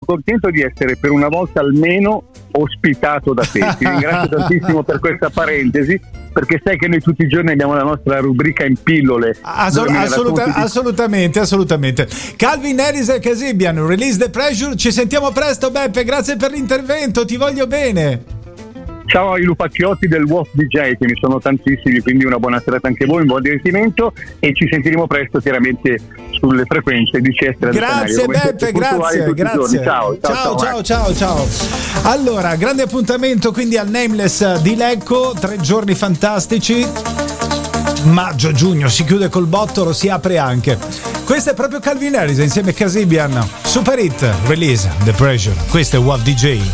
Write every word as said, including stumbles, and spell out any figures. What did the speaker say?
contento di essere per una volta almeno ospitato da te. Ti ringrazio tantissimo per questa parentesi, perché sai che noi tutti i giorni abbiamo la nostra rubrica in pillole. Assol- assoluta- di... Assolutamente, assolutamente. Calvin Harris e Kasabian, Release the Pressure. Ci sentiamo presto, Beppe. Grazie per l'intervento, ti voglio bene. Ciao ai lupacchiotti del W O F D J, che mi sono tantissimi, quindi una buona serata anche a voi, un buon divertimento, e ci sentiremo presto chiaramente sulle frequenze di C S Radio. Grazie Beppe, grazie, grazie. Ciao ciao, ciao, ciao, ciao, ciao. Allora, grande appuntamento quindi al Nameless di Lecco, tre giorni fantastici. Maggio, giugno, si chiude col botto, lo si apre anche. Questo è proprio Calvin Harris insieme a Kasabian. Super Hit, Release the Pressure. Questo è W O F D J.